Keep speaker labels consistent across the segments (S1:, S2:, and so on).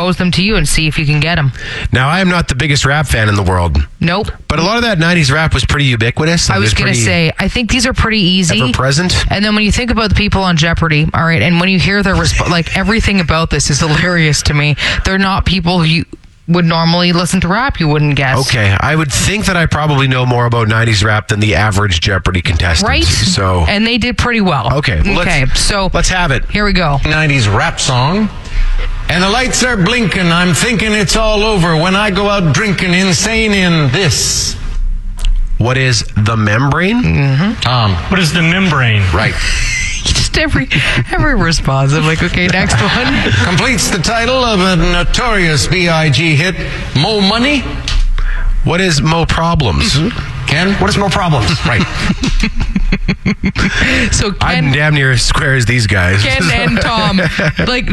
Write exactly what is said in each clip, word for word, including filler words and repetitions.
S1: pose them to you and see if you can get them.
S2: Now, I am not the biggest rap fan in the world.
S1: Nope.
S2: But a lot of that nineties rap was pretty ubiquitous.
S1: I was going to say, I think these are pretty easy.
S2: Ever present.
S1: And then when you think about the people on Jeopardy, all right, and when you hear their resp- like everything about this is hilarious to me. They're not people who you would normally listen to rap, you wouldn't guess.
S2: Okay, I would think that I probably know more about nineties rap than the average Jeopardy contestant.
S1: Right?
S2: So,
S1: and they did pretty well.
S2: Okay. Well,
S1: okay,
S2: let's,
S1: so
S2: let's have it.
S1: Here we go.
S3: nineties rap song. And the lights are blinking. I'm thinking it's all over when I go out drinking insane in this.
S2: What is the membrane?
S1: Mm-hmm.
S3: Tom.
S4: What is the membrane?
S3: Right.
S1: Just every every response. I'm like, okay, next one.
S3: Completes the title of a notorious B I G hit, Mo Money.
S2: What is Mo Problems?
S3: Mm-hmm. Ken? What is Mo Problems? Right.
S1: So Ken,
S2: I'm damn near as square as these guys.
S1: Ken and Tom. Like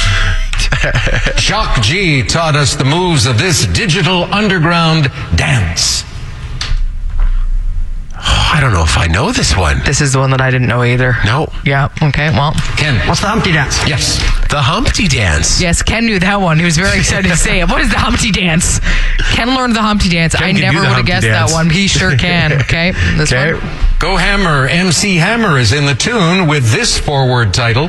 S3: Shock G taught us the moves of this digital underground dance.
S2: I don't know if I know this one.
S1: This is the one that I didn't know either.
S2: No.
S1: Yeah, okay, well.
S3: Ken. What's the Humpty Dance? Yes.
S2: The Humpty Dance.
S1: Yes, Ken knew that one. He was very excited to say it. What is the Humpty Dance? Ken learned the Humpty Dance.
S2: Ken
S1: I
S2: can
S1: never
S2: do the
S1: would have
S2: Humpty
S1: guessed
S2: Dance.
S1: that one. He sure can. Okay, this
S2: Okay.
S1: one.
S3: Go Hammer. M C Hammer is in the tune with this forward title.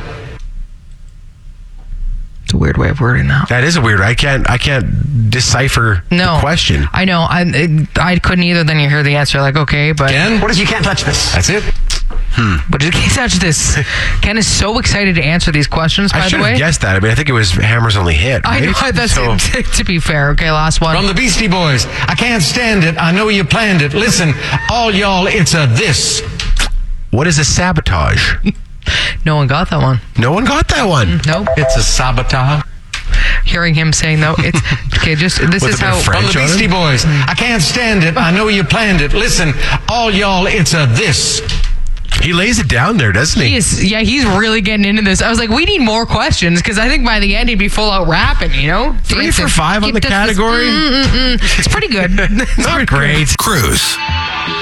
S1: It's a weird way of wording that.
S2: That is a weird. I can't. I can't decipher
S1: No
S2: the question.
S1: I know. I it, I couldn't either. Then you hear the answer, like, okay, but
S3: Ken.
S5: What is you can't touch this?
S3: That's it.
S1: but you can't touch this. Ken is so excited to answer these questions. By
S2: I
S1: the
S2: should
S1: way,
S2: have guessed that. I mean, I think it was Hammer's only hit.
S1: I
S2: Right?
S1: know that's
S2: So-
S1: it. To be fair. Okay, last one.
S3: From the Beastie Boys. I can't stand it. I know you planned it. Listen, all y'all, it's a this.
S2: What is a sabotage?
S1: No one got that one.
S2: No one got that one.
S1: Nope.
S3: It's a sabotage.
S1: Hearing him saying no, it's okay. Just this
S2: With
S1: is
S2: a bit
S1: how.
S2: of French.
S3: From the
S2: on it?
S3: Beastie Boys. I can't stand it. I know you planned it. Listen, all y'all, it's a this.
S2: He lays it down there, doesn't he?
S1: He is, yeah, he's really getting into this. I was like, we need more questions because I think by the end he'd be full out rapping, you know?
S2: Three
S1: Dancing.
S2: for five on
S1: He
S2: the
S1: does this,
S2: category.
S1: mm, mm, mm. It's pretty good. It's
S2: Not
S1: pretty good.
S2: great.
S6: Cruise.